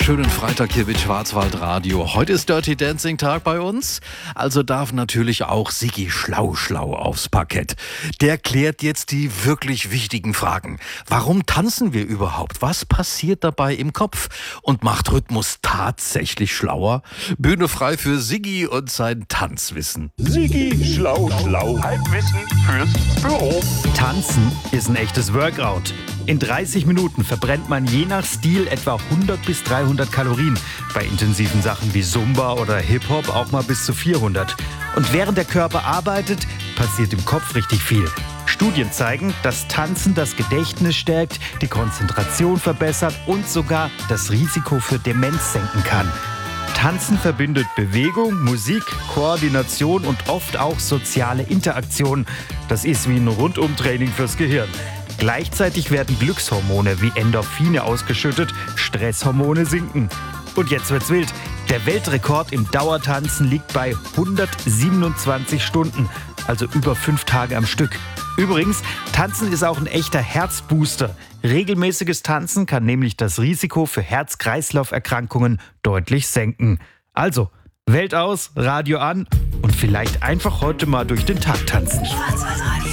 Schönen Freitag hier mit Schwarzwaldradio. Heute ist Dirty Dancing Tag bei uns, also darf natürlich auch Sigi Schlau aufs Parkett. Der klärt jetzt die wirklich wichtigen Fragen. Warum tanzen wir überhaupt? Was passiert dabei im Kopf? Und macht Rhythmus tatsächlich schlauer? Bühne frei für Sigi und sein Tanzwissen. Sigi Schlau. Halbwissen fürs Büro. Tanzen ist ein echtes Workout. In 30 Minuten verbrennt man je nach Stil etwa 100 bis 300 Kalorien. Bei intensiven Sachen wie Zumba oder Hip-Hop auch mal bis zu 400. Und während der Körper arbeitet, passiert im Kopf richtig viel. Studien zeigen, dass Tanzen das Gedächtnis stärkt, die Konzentration verbessert und sogar das Risiko für Demenz senken kann. Tanzen verbindet Bewegung, Musik, Koordination und oft auch soziale Interaktion. Das ist wie ein Rundumtraining fürs Gehirn. Gleichzeitig werden Glückshormone wie Endorphine ausgeschüttet, Stresshormone sinken. Und jetzt wird's wild. Der Weltrekord im Dauertanzen liegt bei 127 Stunden, also über 5 Tage am Stück. Übrigens, Tanzen ist auch ein echter Herzbooster. Regelmäßiges Tanzen kann nämlich das Risiko für Herz-Kreislauf-Erkrankungen deutlich senken. Also, Welt aus, Radio an und vielleicht einfach heute mal durch den Tag tanzen. Schwarzwaldradio.